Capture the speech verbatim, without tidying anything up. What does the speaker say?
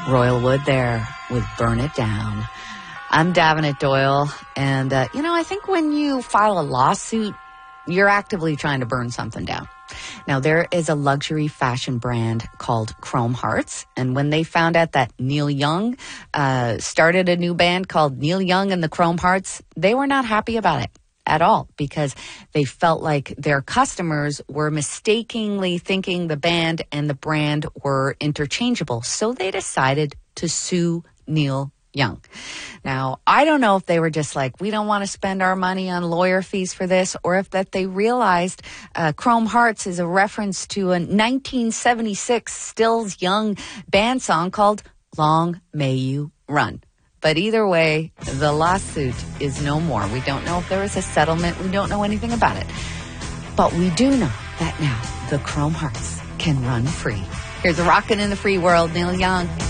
Royal Wood there with Burn It Down. I'm Davenant Doyle, and, uh, you know, I think when you file a lawsuit, you're actively trying to burn something down. Now, there is a luxury fashion brand called Chrome Hearts, and when they found out that Neil Young uh, started a new band called Neil Young and the Chrome Hearts, they were not happy about it at all because they felt like their customers were mistakenly thinking the band and the brand were interchangeable. So they decided to sue Neil Young. Now, I don't know if they were just like, we don't want to spend our money on lawyer fees for this, or if that they realized uh, Chrome Hearts is a reference to a nineteen seventy-six Stills Young band song called Long May You Run. But either way, the lawsuit is no more. We don't know if there was a settlement. We don't know anything about it. But we do know that now the Chrome Hearts can run free. Here's a Rockin' in the Free World, Neil Young.